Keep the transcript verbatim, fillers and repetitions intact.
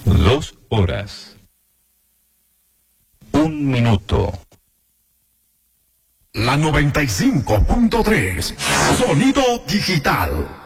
Dos horas. Un minuto. La noventa y cinco punto tres. Sonido digital.